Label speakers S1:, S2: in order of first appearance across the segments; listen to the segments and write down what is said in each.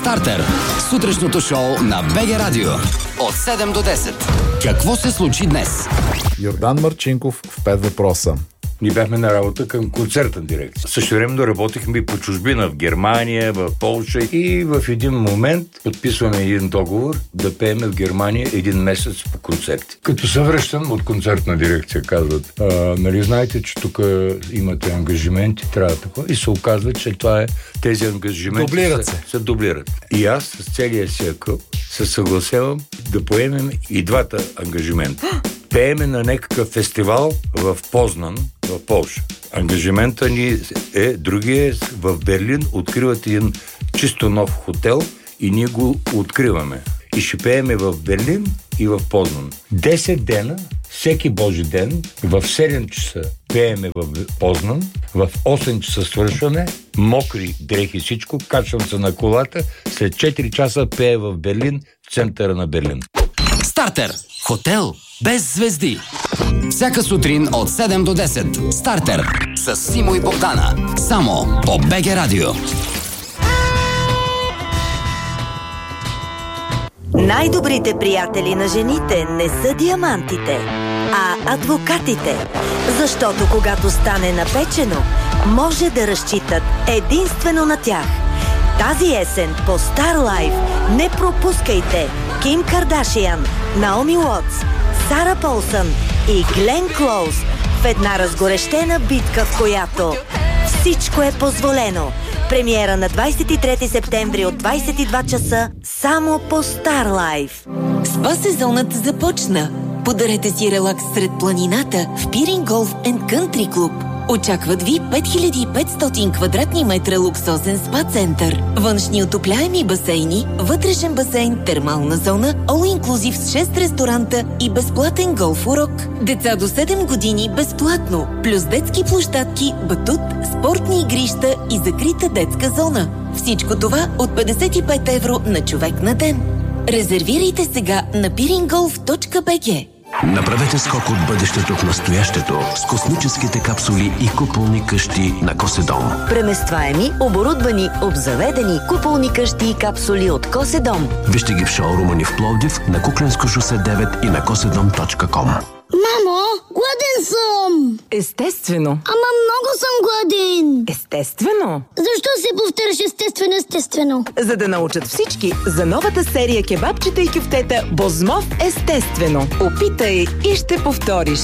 S1: Стартер. Сутрешното шоу на БГ Радио. От 7 до 10. Какво се случи днес?
S2: Йордан Марчинков в 5 въпроса.
S3: Ние бяхме на работа към концертна дирекция. Същевременно работихме по чужбина в Германия, в Полша и в един момент подписваме един договор да пеем в Германия един месец по концерти. Като се връщам от концертна дирекция, казват, нали знаете, че тук имате ангажименти, трябва такова. И се оказва, че това е тези ангажименти се дублират. И аз с целия си екип се съгласявам да поемем и двата ангажимента. Пееме на някакъв фестивал в Познан, в Полша. Ангажимента ни е другия. В Берлин откриват един чисто нов хотел и ние го откриваме. И ще пееме в Берлин и в Познан. 10 дена, всеки божи ден, в 7 часа пееме в Познан, в 8 часа свършване, мокри дрехи, всичко, качвам се на колата, след 4 часа пее в Берлин, в центъра на Берлин.
S1: Стартер. Хотел без звезди. Всяка сутрин от 7 до 10. Стартер с Симо и Богдана. Само по БГ Радио.
S4: Най-добрите приятели на жените не са диамантите, а адвокатите. Защото когато стане напечено, може да разчитат единствено на тях. Тази есен по Star Life не пропускайте Ким Кардашиан, Наоми Уотс, Сара Полсън и Глен Клоуз в една разгорещена битка, в която всичко е позволено. Премиера на 23 септември от 22 часа само по Star Life.
S5: Спа сезонът започна. Подарете си релакс сред планината в Пирин Голф & Кънтри Клуб. Очакват ви 5500 квадратни метра луксозен спа център, външни отопляеми басейни, вътрешен басейн, термална зона, all-inclusive с 6 ресторанта и безплатен голф урок. Деца до 7 години безплатно, плюс детски площадки, батут, спортни игрища и закрита детска зона. Всичко това от 55 евро на човек на ден. Резервирайте сега на piringolf.bg.
S6: Направете скок от бъдещето в настоящето с космическите капсули и куполни къщи на Коседом.
S4: Преместваеми, оборудвани, обзаведени куполни къщи и капсули от Коседом.
S6: Вижте ги в шоурума ни в Пловдив, на Куклensко шосе 9 и на kosedom.com.
S7: Мамо, гладен съм!
S8: Естествено.
S7: Ама много съм гладен!
S8: Естествено.
S7: Защо се повтаряш естествено?
S8: За да научат всички за новата серия кебабчета и кюфтета Бозмов естествено. Опитай и ще повториш.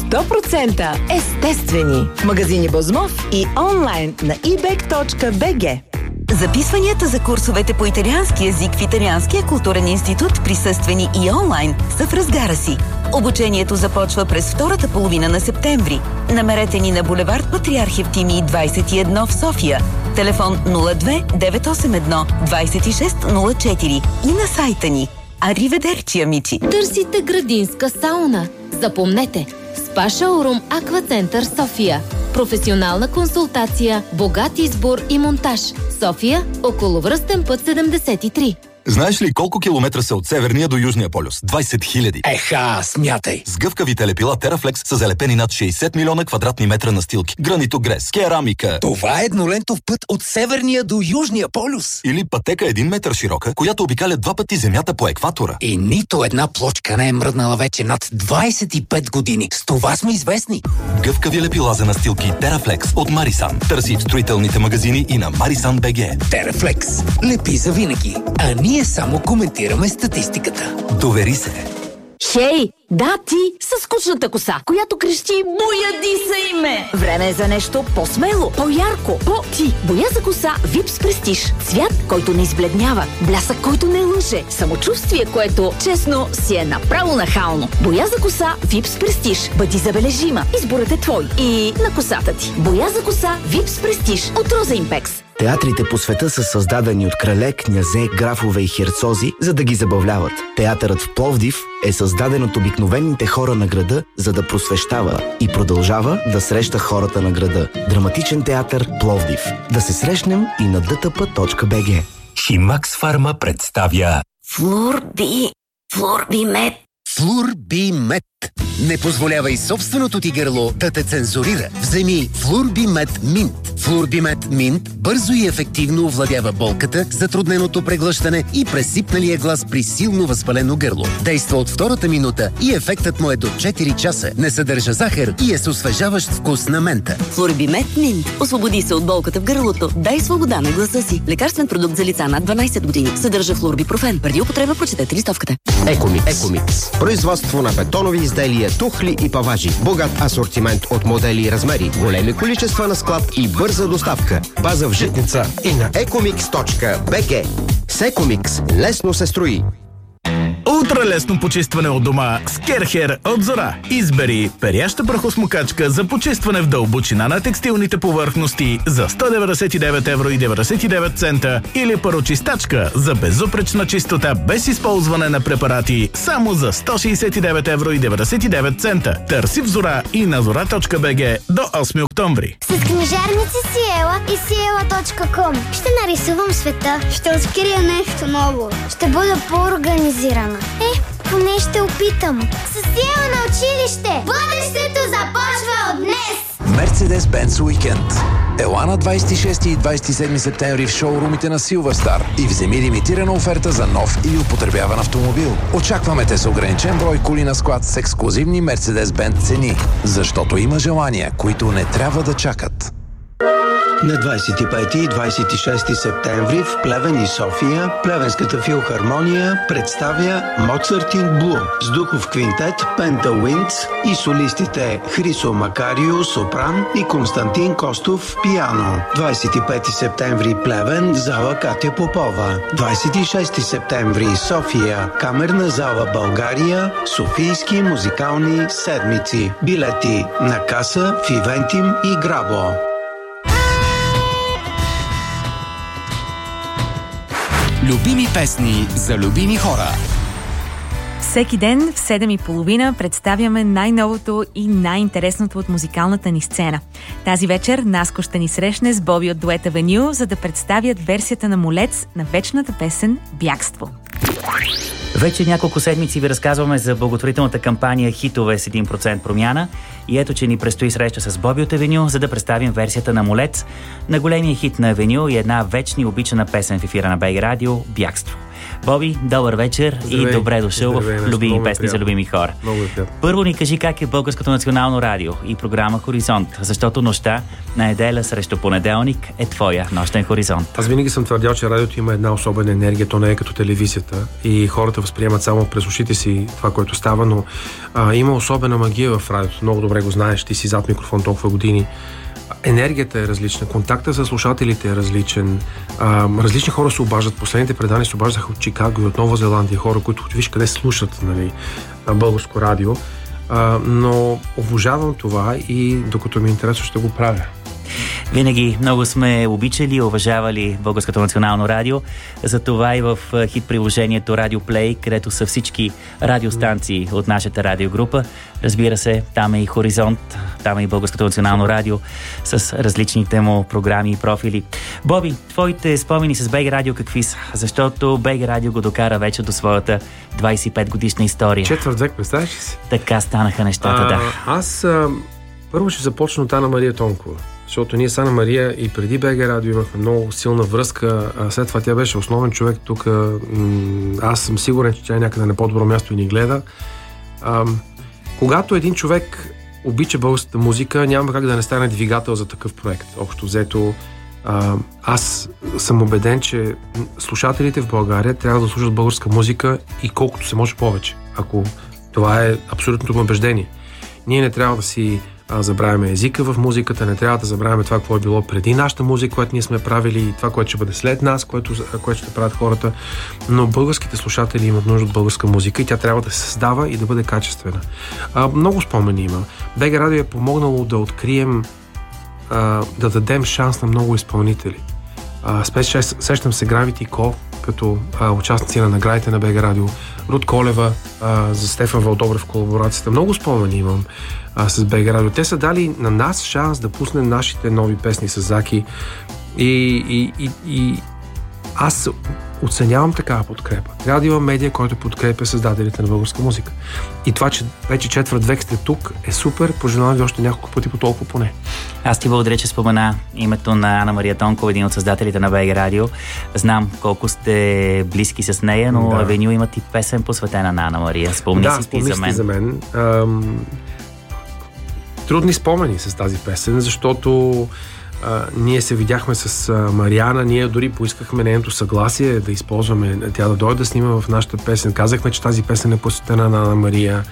S8: 100% естествени. В магазини Бозмов и онлайн на ebek.bg.
S5: Записванията за курсовете по италиански език в Италианския културен институт, присъствени и онлайн, са в разгара си. Обучението започва през втората половина на септември. Намерете ни на булевард Патриарх Евтимий 21 в София. Телефон 02 981 2604 и на сайта ни. Ариведерчи, амичи!
S9: Търсите градинска сауна? Запомнете! Спа шоурум Аквацентър София. Професионална консултация, богат избор и монтаж. София, околовръстен път 73.
S10: Знаеш ли колко километра са от Северния до Южния полюс? 20 000.
S1: Еха, смятай!
S10: С гъвкавите лепила Терафлекс са залепени над 60 милиона квадратни метра настилки. Гранитогрес, керамика.
S1: Това е еднолентов път от Северния до Южния полюс.
S10: Или пътека 1 метър широка, която обикаля 2 пъти Земята по екватора.
S1: И нито една плочка не е мръднала вече над 25 години. С това сме известни.
S10: Гъвкави лепила за настилки Терафлекс от Марисан. Търси в строителните магазини и на Марисан БГ.
S1: Терафлекс. Лепи за винаги. А ние само коментираме статистиката.
S10: Довери се.
S9: Хей, да ти с скучната коса, която крещи "Бояди се име". Време е за нещо по-смело, по-ярко, по-ти. Боя за коса Випс Престиж. Цвят, който не избледнява, блясък, който не лъже, самочувствие, което, честно, си е направо нахално. Боя за коса Випс Престиж. Бъди забележима. Изборът е твой. И на косата ти. Боя за коса Випс Престиж от Роза Импекс.
S11: Театрите по света са създадени от крале, князе, графове и херцози, за да ги забавляват. Театърът в Пловдив е създаден от обикновените хора на града, за да просвещава и продължава да среща хората на града. Драматичен театър Пловдив. Да се срещнем и на dtp.bg.
S6: Химакс Фарма представя
S4: Флорби мед.
S1: Флурби мед.
S12: Не позволявай собственото ти гърло да те цензурира. Вземи Флурбимет Минт. Флурбимет Минт бързо и ефективно овладява болката, затрудненото преглъщане и пресипналия глас при силно възпалено гърло. Действа от втората минута и ефектът му е до 4 часа. Не съдържа захар и е с освежаващ вкус на мента.
S13: Флурбимет Минт. Освободи се от болката в гърлото. Дай свобода на гласа си. Лекарствен продукт за лица над 12 години. Съдържа флурбипрофен. Преди употреба прочетете листовката.
S14: Екомикс. Производство на бетонови изделия, тухли и паважи. Богат асортимент от модели и размери. Големи количества на склад и бърза доставка. База в Житница и на ecomix.bg. С Екомикс лесно се строи.
S15: Ултралесно почистване от дома с Керхер от Зора. Избери перяща прахосмокачка за почистване в дълбочина на текстилните повърхности за 199,99 евро или парочистачка за безупречна чистота без използване на препарати само за 169,99 евро. Търси в Зора и на zora.bg до 8 октомври.
S7: С книжарници Сиела и Сиела.com ще нарисувам света, ще открия нещо ново, ще бъда по-организирана. Поне ще опитам. С Сиела на училище! Бъдещето започва от днес!
S6: Мерцедес-Бенц уикенд. Ела на 26 и 27 септември в шоурумите на Силверстар и вземи лимитирана оферта за нов или употребяван автомобил. Очакваме те с ограничен брой коли на склад с ексклузивни Мерцедес-Бенц цени, защото има желания, които не трябва да чакат.
S16: На 25 и 26 септември в Плевен и София Плевенската филхармония представя Моцарт in Blue с духов квинтет Пента Уиндс и солистите Хрисо Макарио сопран и Константин Костов пиано. 25 септември Плевен, зала Катя Попова. 26 септември София, камерна зала България, Софийски музикални седмици. Билети на каса в Ивентим и Грабо.
S1: Любими песни за любими хора.
S17: Всеки ден в 7:30 представяме най-новото и най-интересното от музикалната ни сцена. Тази вечер Наско ще ни срещне с Боби от дуета Веню, за да представят версията на Молец на вечната песен «Бягство».
S18: Вече няколко седмици ви разказваме за благотворителната кампания «Хитове с 1% промяна» и ето, че ни предстои среща с Боби от Авеню, за да представим версията на Молец на големия хит на Авеню и една вечни обичана песен в ефира на БГ Радио «Бягство». Боби, добър вечер. Здравей, и добре дошъл в любими песни за любими хора. Първо ни кажи как е Българското национално радио и програма Хоризонт, защото нощта на неделя срещу понеделник е твоя нощен хоризонт.
S19: Аз винаги съм твърдял, че радиото има една особена енергия, то не е като телевизията и хората възприемат само през ушите си това, което става, но има особена магия в радиото. Много добре го знаеш, ти си зад микрофон толкова години. Енергията е различна, контактът с слушателите е различен. Различни хора се обаждат. Последните предания се обаждаха от Чикаго и от Нова Зеландия. Хора, които виж къде слушат, нали, българско радио. Но обожавам това и докато ми е интересно, ще го правя.
S18: Винаги много сме обичали и уважавали Българското национално радио. Затова и в хит приложението Radio Play, където са всички радиостанции от нашата радиогрупа. Разбира се, там е и Хоризонт, там е и Българското национално радио с различните му програми и профили. Боби, твоите спомени с БГ Радио какви са? Защото БГ Радио го докара вече до своята 25 годишна история.
S19: Четвърт век, представяш ли си?
S18: Така станаха нещата, да.
S19: Аз първо ще започна от Ана Мария Тонкова. Защото ние с Ана Мария и преди БГ Радио имахме много силна връзка. След това тя беше основен човек тук. Аз съм сигурен, че тя е някъде на по-добро място и ни гледа. Когато един човек обича българската музика, няма как да не стане двигател за такъв проект. Общо взето, аз съм убеден, че слушателите в България трябва да слушат българска музика и колкото се може повече. Ако това е абсолютното убеждение. Ние не трябва да си забравяме езика в музиката, не трябва да забравяме това, какво е било преди нашата музика, което ние сме правили и това, което ще бъде след нас, което ще правят хората. Но българските слушатели имат нужда от българска музика и тя трябва да се създава и да бъде качествена. Много спомени има. БГ Радио е помогнало да открием, да дадем шанс на много изпълнители. Сещам се Gravity Call, като участници на наградите на БГ Радио, Руд Колева, за Стефан Вълдобрев в колаборацията. Много спомени имам с БГ Радио. Те са дали на нас шанс да пуснем нашите нови песни с Заки и аз оценявам такава подкрепа. Трябва да има медия, който подкрепя създателите на българска музика. И това, че вече четвърт век сте тук, е супер. Пожелавам ви още няколко пъти по толкова поне.
S18: Аз ти благодаря, че спомена името на Ана Мария Тонкова, един от създателите на БГ Радио. Знам колко сте близки с нея, но Авеню имат и песен посветена на Ана Мария. Спомни си ти за мен.
S19: Трудни спомени с тази песен, защото ние се видяхме с Мариана, ние дори поискахме нейното съгласие да използваме, тя да дойде да снима в нашата песен. Казахме, че тази песен е посветена на Ана Мария.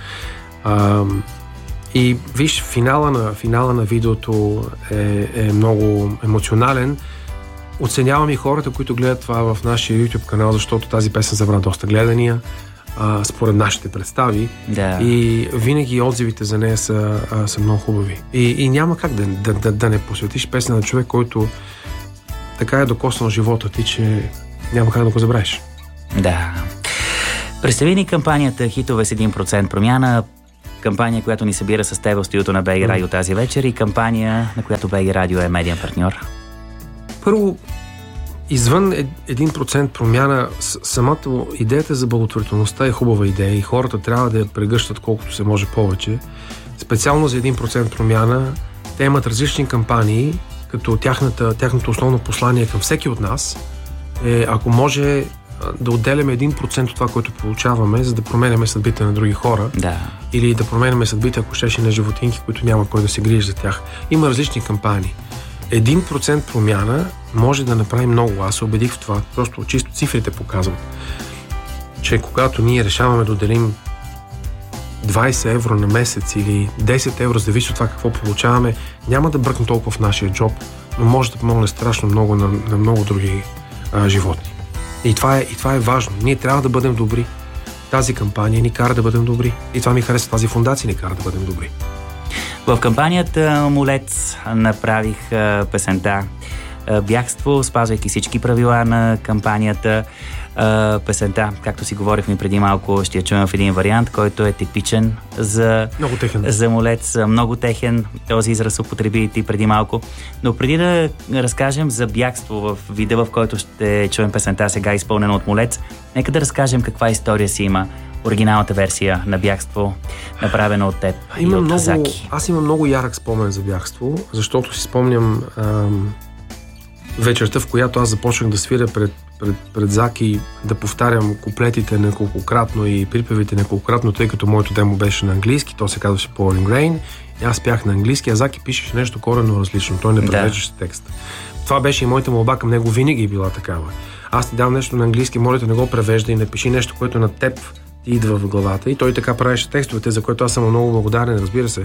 S19: И виж, финала на видеото е много емоционален. Оценявам и хората, които гледат това в нашия YouTube канал, защото тази песен забра доста гледания според нашите представи.
S18: Да.
S19: И винаги отзивите за нея са много хубави. И няма как да не посветиш песен на човек, който така е докоснал живота ти, че няма как да го забравиш.
S18: Да. Представи ни кампанията Хитове с 1% промяна, кампания, която ни събира с теб в студиото на БГ Радио тази вечер и кампания, на която БГ Радио е медиен партньор.
S19: Първо, извън 1% промяна, самата идеята за благотворителността е хубава идея и хората трябва да я прегъщат колкото се може повече. Специално за 1% промяна те имат различни кампании, като тяхното основно послание към всеки от нас е, ако може да отделяме 1% от това, което получаваме, за да променяме съдбите на други хора.
S18: Да.
S19: Или да променяме съдбите, ако щеше, на животинки, които няма кой да се грижи за тях. Има различни кампании. 1% промяна може да направи много. Аз се убедих в това. Просто чисто цифрите показват, че когато ние решаваме да отделим 20 евро на месец или 10 евро, зависи от това какво получаваме, няма да бръкне толкова в нашия джоб, но може да помогне страшно много на много други животни. И това е важно. Ние трябва да бъдем добри. Тази кампания ни кара да бъдем добри. И това ми харесва. Тази фондация ни кара да бъдем добри.
S18: В кампанията Молец направих песента Бягство, спазвайки всички правила на кампанията. Песента, както си говорихме преди малко, ще я чуем в един вариант, който е типичен за Молец. Много техен. Този израз употреби и ти преди малко. Но преди да разкажем за Бягство в вида, в който ще чуем песента сега изпълнена от Молец, нека да разкажем каква история си има оригиналната версия на Бягство, направена от теб и от Заки.
S19: Аз имам много ярък спомен за Бягство, защото си спомням вечерта, в която аз започнах да свиря пред Заки, да повтарям куплетите неколкократно и припевите неколкократно, тъй като моето демо беше на английски, то се казваше Pouring Rain, и аз пях на английски, а Заки пишеше нещо коренно различно, той не превеждаше текста. Това беше и моята молба към него, винаги е била такава. Аз ти дам нещо на английски, моля те, не го превежда и напиши нещо, което на теб ти идва в главата, и той така правеше текстовете, за което аз съм много благодарен, разбира се.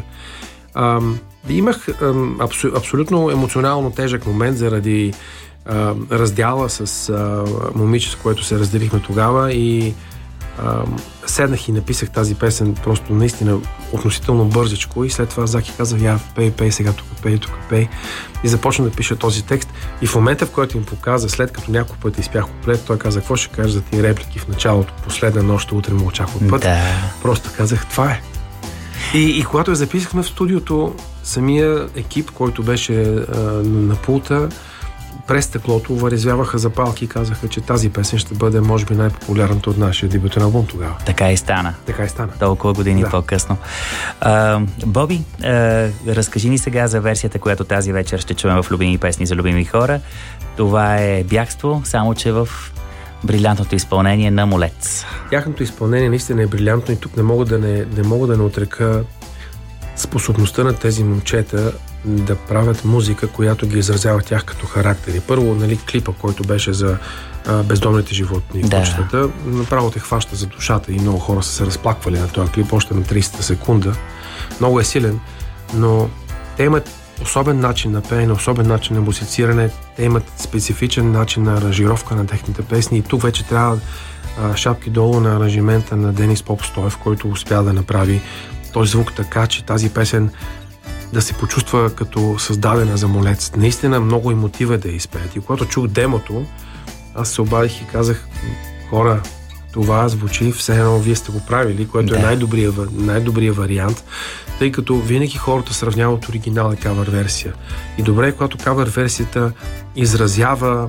S19: Имах абсолютно емоционално тежък момент заради раздяла с момиче, с което се разделихме тогава, и седнах и написах тази песен просто наистина относително бързичко, и след това Заки каза: я пей сега, тук пей, и започна да пиша този текст. И в момента, в който им показа, след като няколко пъти изпях куплет, той каза: какво ще кажеш за тия реплики в началото, последна нощ, утре му очаква път.
S18: Да.
S19: Просто казах: това е. И когато я записахме в студиото, самия екип, който беше на пулта, през стъклото вързвяваха запалки и казаха, че тази песен ще бъде, може би, най-популярната от нашия дебютен албум тогава.
S18: Така и стана. Толкова години по-късно. Боби, разкажи ни сега за версията, която тази вечер ще чуем в Любими песни за любими хора. Това е Бягство, само че в брилянтното изпълнение на Молец.
S19: Тяхното изпълнение наистина е брилянтно и тук не мога да не отрека способността на тези момчета да правят музика, която ги изразява тях като характери. Първо, клипа, който беше за бездомните животни, кучетата, направо те хваща за душата и много хора са се разплаквали на този клип още на 30 секунда. Много е силен, но те имат особен начин на пеене, особен начин на музициране, те имат специфичен начин на аранжировка на техните песни, и тук вече трябва шапки долу на аранжимента на Денис Попстоев, който успя да направи този звук така, че тази песен да се почувства като създадена за Молец. Наистина много емотива е да я изпеят. И когато чух демото, аз се обадих и казах: хора, това звучи все едно вие сте го правили, което е най-добрият вариант, тъй като винаги хората сравняват оригинал и кавър версия. И добре е, когато кавър версията изразява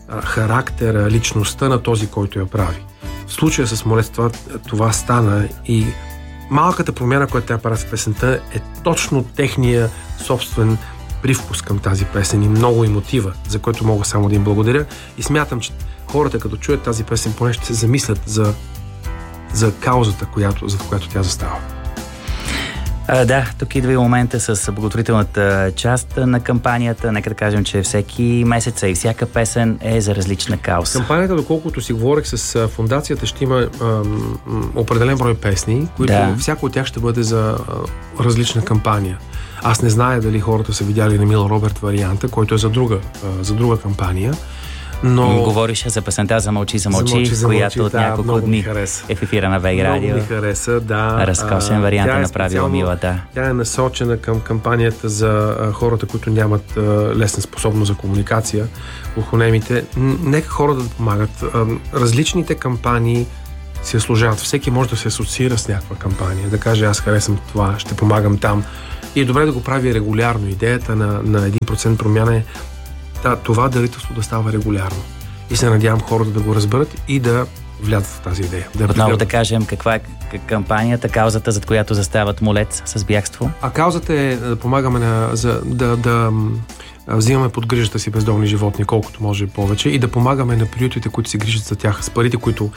S19: характера, личността на този, който я прави. В случая с Молец това стана и малката промяна, която тя прави в песента, е точно техния собствен привкус към тази песен и много емотива, за който мога само да им благодаря. И смятам, че хората, като чуят тази песен, поне ще се замислят за каузата, за която тя застава.
S18: Да, тук идва и момента с благотворителната част на кампанията. Нека да кажем, че всеки месец и всяка песен е за различна кауза.
S19: Кампанията, доколкото си говорих с фондацията, ще има определен брой песни, които всяко от тях ще бъде за различна кампания. Аз не зная дали хората са видяли на Мил Роберт варианта, който е за друга кампания. Но
S18: говориш за песента за мълчи, която от няколко дни е в ефира на БГ Радио.
S19: Много ми хареса, да.
S18: Разкошен вариант е направила Мила, да.
S19: Тя е насочена към кампанията за хората, които нямат лесна способност за комуникация, глухонемите. Нека хората да помагат. Различните кампании се служават. Всеки може да се асоциира с някаква кампания, да каже аз харесвам това, ще помагам там. И е добре да го прави регулярно. Идеята на 1% промяна е това дарителство да става регулярно. И се надявам хората да го разберат и да влязат в тази идея.
S18: Отново да кажем каква е кампанията, каузата, за която застават Молец с бягство?
S19: А каузата е да помагаме да взимаме под грижата си бездомни животни, колкото може повече, и да помагаме на приютите, които се грижат за тях. С парите, които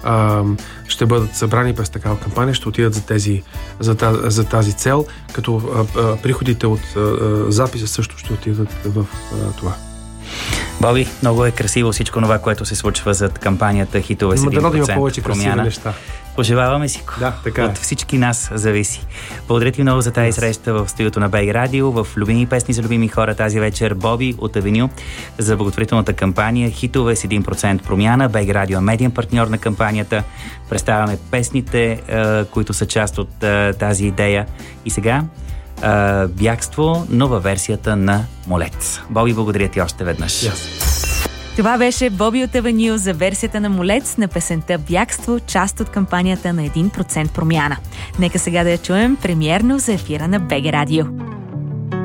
S19: ще бъдат събрани през такава кампания, ще отидат за тази цел, като приходите от записа също ще отидат в това.
S18: Боби, много е красиво всичко това, което се случва зад кампанията Хитове с 1% промяна. Пожелаваме си от всички нас зависи. Благодаря ти много за тази среща в студиото на БГ Радио, в любими песни за любими хора тази вечер. Боби от Авеню за благотворителната кампания Хитове с 1% промяна. БГ Радио е медиен партньор на кампанията. Представяме песните, които са част от тази идея. И сега бягство, но във версията на Молец. Боби, благодаря ти още веднъж.
S17: Това беше Боби от Авеню за версията на Молец на песента Бягство, част от кампанията на 1% промяна. Нека сега да я чуем премиерно за ефира на БГ Радио.